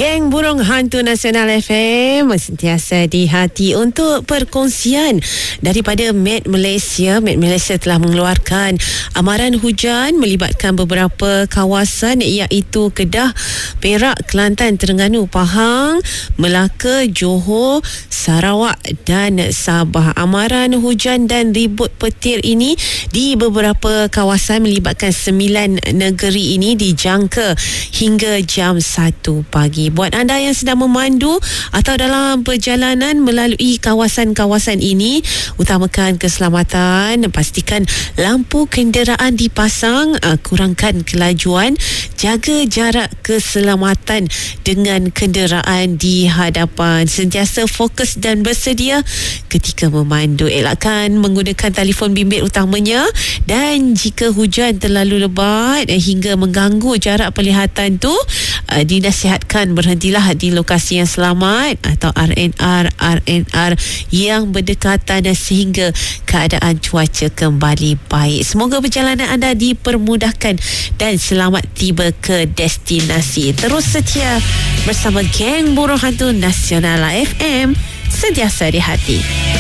Geng Burung Hantu Nasional FM sentiasa di hati untuk perkongsian daripada Met Malaysia. Met Malaysia telah mengeluarkan amaran hujan melibatkan beberapa kawasan iaitu Kedah, Perak, Kelantan, Terengganu, Pahang, Melaka, Johor, Sarawak dan Sabah. Amaran hujan dan ribut petir ini di beberapa kawasan melibatkan 9 negeri ini dijangka hingga jam 1 pagi. Buat anda yang sedang memandu atau dalam perjalanan melalui kawasan-kawasan ini, utamakan keselamatan, pastikan lampu kenderaan dipasang, kurangkan kelajuan, jaga jarak keselamatan dengan kenderaan di hadapan, sentiasa fokus dan bersedia ketika memandu. Elakkan menggunakan telefon bimbit utamanya, dan jika hujan terlalu lebat hingga mengganggu jarak penglihatan tu, dinasihatkan berhentilah di lokasi yang selamat atau RNR yang berdekatan sehingga keadaan cuaca kembali baik. Semoga perjalanan anda dipermudahkan dan selamat tiba ke destinasi. Terus setia bersama Geng Burung Hantu Nasional FM, sentiasa di hati.